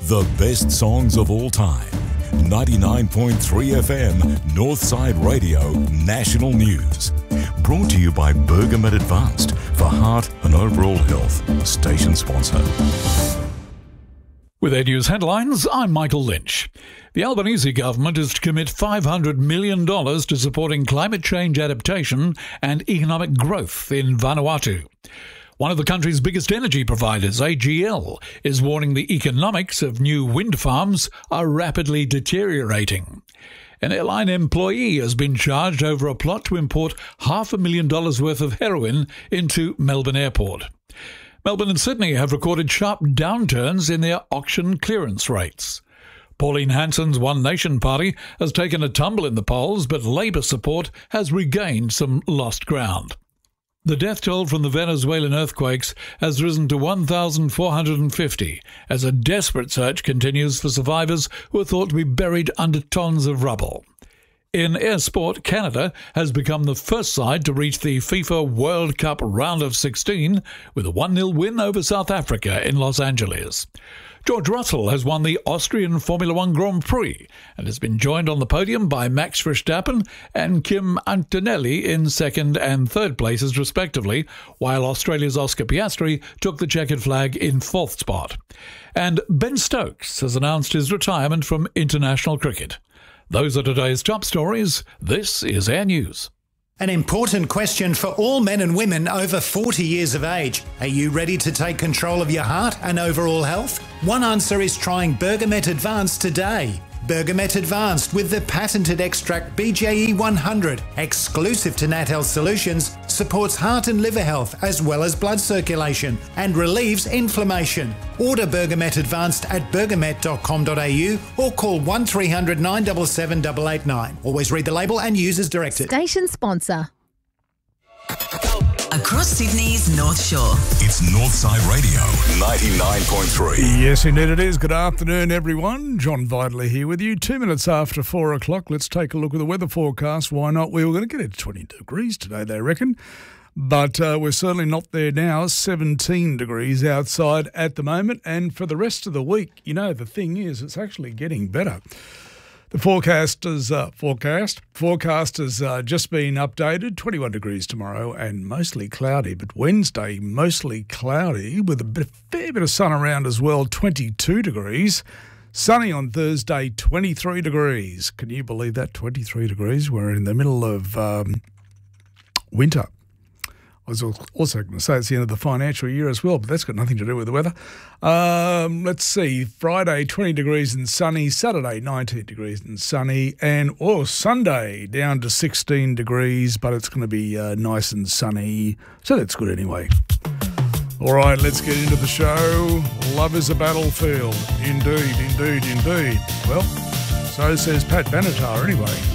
The best songs of all time. 99.3 FM, Northside Radio, National News. Brought to you by Bergamet Advanced for heart and overall health. Station sponsor. With Ed News headlines, I'm Michael Lynch. The Albanese government is to commit $500 million to supporting climate change adaptation and economic growth in Vanuatu. One of the country's biggest energy providers, AGL, is warning the economics of new wind farms are rapidly deteriorating. An airline employee has been charged over a plot to import $500,000 worth of heroin into Melbourne Airport. Melbourne and Sydney have recorded sharp downturns in their auction clearance rates. Pauline Hanson's One Nation party has taken a tumble in the polls, but Labor support has regained some lost ground. The death toll from the Venezuelan earthquakes has risen to 1,450 as a desperate search continues for survivors who are thought to be buried under tons of rubble. In air sport, Canada has become the first side to reach the FIFA World Cup round of 16 with a 1-0 win over South Africa in Los Angeles. George Russell has won the Austrian Formula One Grand Prix and has been joined on the podium by Max Verstappen and Kim Antonelli in second and third places respectively, while Australia's Oscar Piastri took the checkered flag in fourth spot. And Ben Stokes has announced his retirement from international cricket. Those are today's top stories. This is Air News. An important question for all men and women over 40 years of age. Are you ready to take control of your heart and overall health? One answer is trying Bergamet Advanced today. Bergamet Advanced with the patented extract BJE 100, exclusive to Nat Health Solutions, supports heart and liver health as well as blood circulation and relieves inflammation. Order Bergamet Advanced at bergamet.com.au or call 1300 977 889. Always read the label and use as directed. Station sponsor. Across Sydney's North Shore. It's Northside Radio, 99.3. Yes, indeed it is. Good afternoon, everyone. John Vidler here with you. 2 minutes after 4 o'clock. Let's take a look at the weather forecast. Why not? We were going to get it to 20 degrees today, they reckon. But we're certainly not there now. 17 degrees outside at the moment. And for the rest of the week, you know, the thing is, it's actually getting better. The forecast has just been updated. 21 degrees tomorrow and mostly cloudy, but Wednesday mostly cloudy with a fair bit of sun around as well, 22 degrees. Sunny on Thursday, 23 degrees. Can you believe that? 23 degrees. We're in the middle of winter. I was also going to say it's the end of the financial year as well, but that's got nothing to do with the weather. Let's see. Friday, 20 degrees and sunny. Saturday, 19 degrees and sunny. And Sunday, down to 16 degrees, but it's going to be nice and sunny. So that's good anyway. All right, let's get into the show. Love is a battlefield. Indeed, indeed, indeed. Well, so says Pat Benatar anyway.